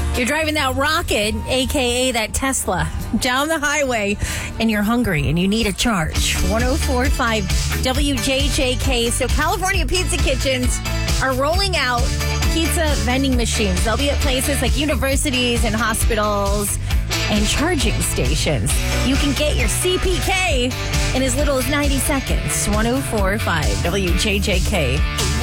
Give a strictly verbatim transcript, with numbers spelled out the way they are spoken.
You're driving that rocket, a k a that Tesla, down the highway, and you're hungry and you need a charge. one oh four point five W J J K. So California Pizza Kitchens are rolling out pizza vending machines. They'll be at places like universities and hospitals and charging stations. You can get your C P K in as little as ninety seconds. one oh four point five W J J K.